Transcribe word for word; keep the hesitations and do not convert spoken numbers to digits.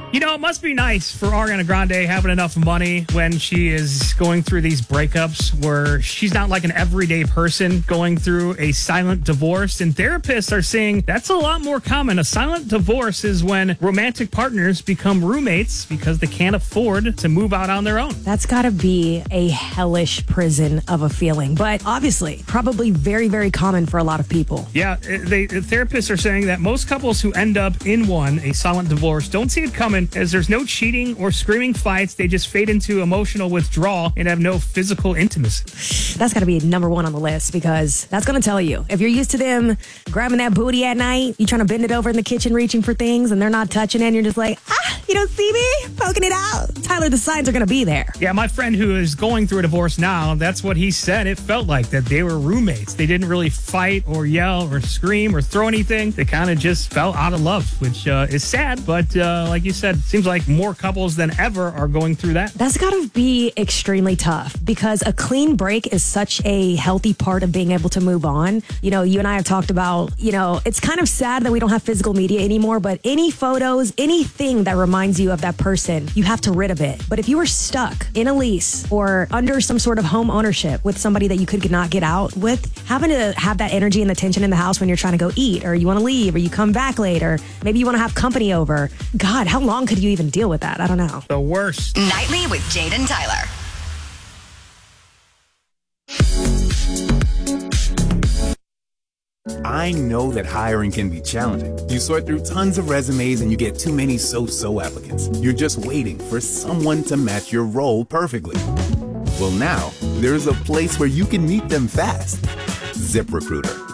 You know, it must be nice for Ariana Grande having enough money when she is going through these breakups where she's not like an everyday person going through a silent divorce. And therapists are saying that's a lot more common. A silent divorce is when romantic partners become roommates because they can't afford to move out on their own. That's got to be a hellish prison of a feeling, but obviously probably very, very common for a lot of people. Yeah, they, the therapists are saying that most couples who end up in one, a silent divorce, don't see it coming as there's no cheating or screaming fights. They just fade into emotional withdrawal and have no physical intimacy. That's got to be number one on the list because that's going to tell you. If you're used to them grabbing that booty at night, you trying to bend it over in the kitchen reaching for things and they're not touching it and you're just like, ah, you don't see me poking it out. Tyler, the signs are going to be there. Yeah, my friend who is going through a divorce now, that's what he said. It felt like that they were roommates. They didn't really fight or yell or scream or throw anything. They kind of just fell out of love, which uh, is sad. But uh, like you said, seems like more couples than ever are going through that. That's got to be extremely tough because a clean break is such a healthy part of being able to move on. You know, you and I have talked about, you know, it's kind of sad that we don't have physical media anymore, but any photos, anything that reminds you of that person, you have to rid of it. But if you were stuck in a lease or under some sort of home ownership with somebody that you could not get out with, having to have that energy and the tension in the house when you're trying to go eat or you want to leave or you come back late or maybe you want to have company over. God, how long could you even deal with that? I don't know. The worst. Nightly with Jade and Tyler. I know that hiring can be challenging. You sort through tons of resumes and you get too many so-so applicants. You're just waiting for someone to match your role perfectly. Well, now there's a place where you can meet them fast. ZipRecruiter.